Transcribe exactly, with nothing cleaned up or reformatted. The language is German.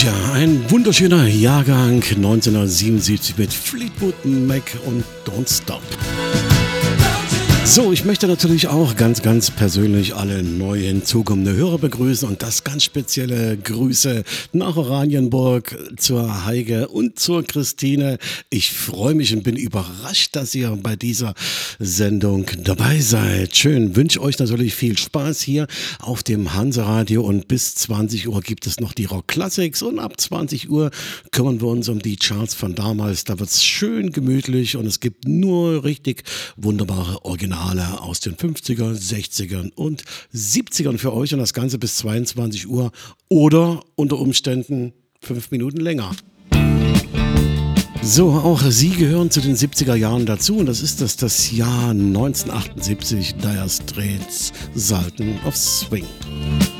Tja, ein wunderschöner Jahrgang neunzehnhundertsiebenundsiebzig mit Fleetwood Mac und Don't Stop. So, ich möchte natürlich auch ganz, ganz persönlich alle neu hinzukommende Hörer begrüßen und das ganz spezielle Grüße nach Oranienburg zur Heike und zur Christine. Ich freue mich und bin überrascht, dass ihr bei dieser Sendung dabei seid. Schön, wünsche euch natürlich viel Spaß hier auf dem Hanse-Radio und bis zwanzig Uhr gibt es noch die Rock Classics und ab zwanzig Uhr kümmern wir uns um die Charts von damals. Da wird es schön gemütlich und es gibt nur richtig wunderbare Originale aus den fünfzigern, sechzigern und siebzigern für euch und das Ganze bis zweiundzwanzig Uhr oder unter Umständen fünf Minuten länger. So, auch sie gehören zu den siebziger Jahren dazu und das ist das, das Jahr neunzehnhundertachtundsiebzig, Dire Straits, Sultan of Swing.